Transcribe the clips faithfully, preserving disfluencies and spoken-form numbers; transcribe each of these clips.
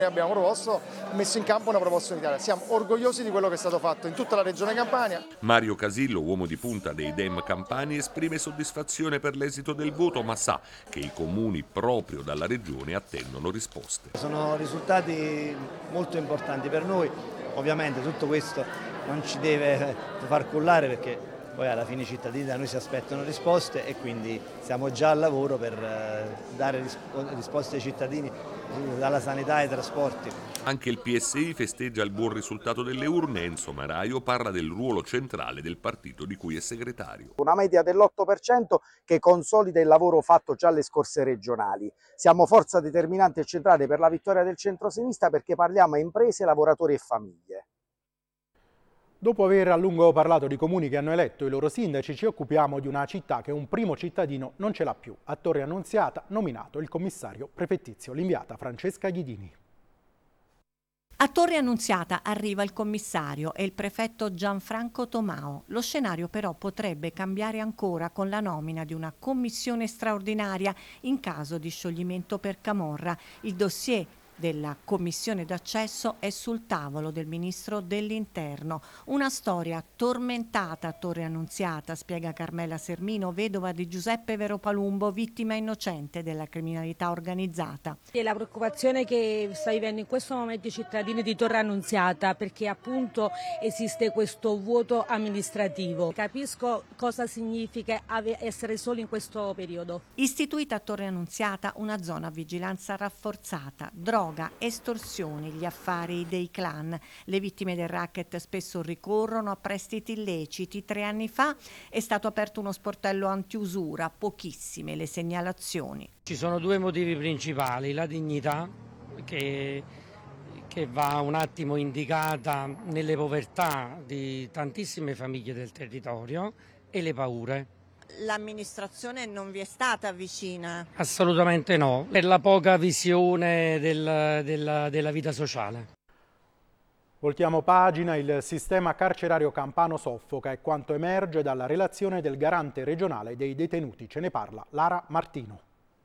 Abbiamo proposto, messo in campo una proposta unitaria. Siamo orgogliosi di quello che è stato fatto in tutta la regione Campania. Mario Casillo, uomo di punta dei Dem Campani, esprime soddisfazione per l'esito del voto, ma sa che i comuni proprio dalla regione attendono risposte. Sono risultati molto importanti per noi, ovviamente tutto questo non ci deve far cullare perché poi alla fine i cittadini da noi si aspettano risposte e quindi siamo già al lavoro per dare risposte ai cittadini dalla sanità ai trasporti. Anche il P S I festeggia il buon risultato delle urne. Enzo Maraio parla del ruolo centrale del partito di cui è segretario. Una media dell'otto per cento che consolida il lavoro fatto già alle scorse regionali. Siamo forza determinante e centrale per la vittoria del centro-sinistra perché parliamo a imprese, lavoratori e famiglie. Dopo aver a lungo parlato di comuni che hanno eletto i loro sindaci, ci occupiamo di una città che un primo cittadino non ce l'ha più. A Torre Annunziata, nominato il commissario prefettizio. L'inviata Francesca Ghidini. A Torre Annunziata arriva il commissario e il prefetto Gianfranco Tomao. Lo scenario però potrebbe cambiare ancora con la nomina di una commissione straordinaria in caso di scioglimento per camorra. Il dossier della commissione d'accesso è sul tavolo del ministro dell'Interno. Una storia tormentata a Torre Annunziata, spiega Carmela Sermino, vedova di Giuseppe Veropalumbo, vittima innocente della criminalità organizzata. E la preoccupazione che sta vivendo in questo momento i cittadini di Torre Annunziata, perché appunto esiste questo vuoto amministrativo. Capisco cosa significa essere soli in questo periodo. Istituita a Torre Annunziata una zona a vigilanza rafforzata, droga, estorsioni, gli affari dei clan. Le vittime del racket spesso ricorrono a prestiti illeciti. Tre anni fa è stato aperto uno sportello antiusura, pochissime le segnalazioni. Ci sono due motivi principali: la dignità che, che va un attimo indicata nelle povertà di tantissime famiglie del territorio e le paure. L'amministrazione non vi è stata vicina? Assolutamente no, per la poca visione del, della, della vita sociale. Voltiamo pagina, il sistema carcerario campano soffoca, è quanto emerge dalla relazione del garante regionale dei detenuti. Ce ne parla Lara Martino.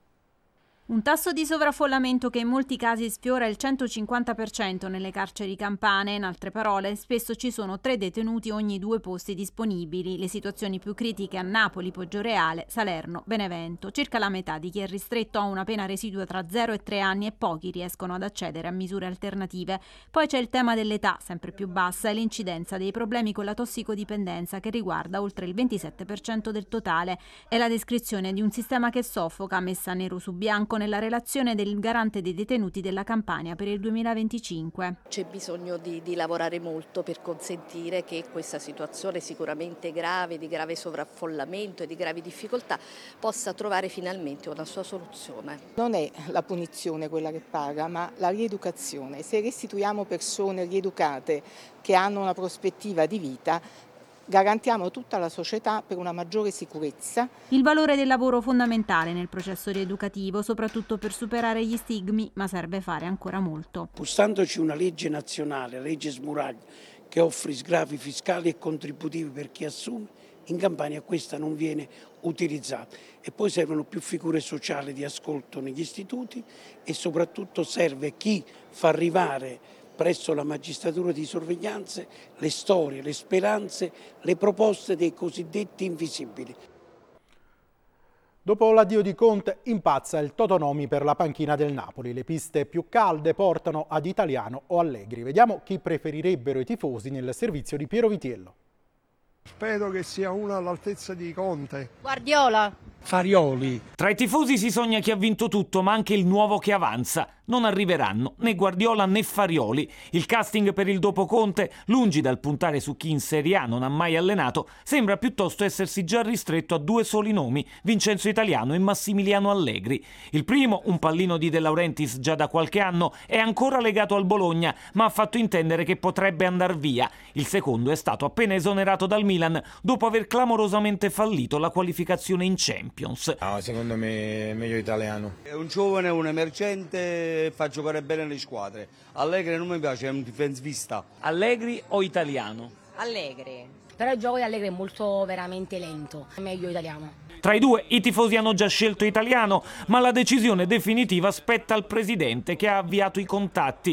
Un tasso di sovraffollamento che in molti casi sfiora il centocinquanta per cento nelle carceri campane. In altre parole, spesso ci sono tre detenuti ogni due posti disponibili. Le situazioni più critiche a Napoli, Poggioreale, Salerno, Benevento. Circa la metà di chi è ristretto ha una pena residua tra zero e tre anni e pochi riescono ad accedere a misure alternative. Poi c'è il tema dell'età, sempre più bassa, e l'incidenza dei problemi con la tossicodipendenza che riguarda oltre il ventisette per cento del totale. È la descrizione di un sistema che soffoca, messa nero su bianco nella relazione del garante dei detenuti della Campania per il duemilaventicinque. C'è bisogno di, di lavorare molto per consentire che questa situazione sicuramente grave, di grave sovraffollamento e di gravi difficoltà possa trovare finalmente una sua soluzione. Non è la punizione quella che paga, ma la rieducazione. Se restituiamo persone rieducate che hanno una prospettiva di vita, garantiamo tutta la società per una maggiore sicurezza. Il valore del lavoro fondamentale nel processo rieducativo, soprattutto per superare gli stigmi, ma serve fare ancora molto. Spostandoci una legge nazionale, la legge Smuraglia, che offre sgravi fiscali e contributivi per chi assume, in Campania questa non viene utilizzata. E poi servono più figure sociali di ascolto negli istituti e soprattutto serve chi fa arrivare presso la magistratura di sorveglianza le storie, le speranze, le proposte dei cosiddetti invisibili. Dopo l'addio di Conte impazza il Totonomi per la panchina del Napoli. Le piste più calde portano ad Italiano o Allegri. Vediamo chi preferirebbero i tifosi nel servizio di Piero Vitiello. Spero che sia uno all'altezza di Conte. Guardiola. Farioli. Tra i tifosi si sogna chi ha vinto tutto, ma anche il nuovo che avanza. Non arriveranno né Guardiola né Farioli. Il casting per il dopo Conte, lungi dal puntare su chi in Serie A non ha mai allenato, sembra piuttosto essersi già ristretto a due soli nomi, Vincenzo Italiano e Massimiliano Allegri. Il primo, un pallino di De Laurentiis già da qualche anno, è ancora legato al Bologna, ma ha fatto intendere che potrebbe andar via. Il secondo è stato appena esonerato dal Milan, dopo aver clamorosamente fallito la qualificazione in Champions. No, secondo me è meglio Italiano. È un giovane, un emergente, fa giocare bene le squadre. Allegri non mi piace, è un difensivista. Allegri o Italiano? Allegri. Però il gioco di Allegri è molto veramente lento, è meglio Italiano. Tra i due i tifosi hanno già scelto Italiano, ma la decisione definitiva spetta al presidente che ha avviato i contatti.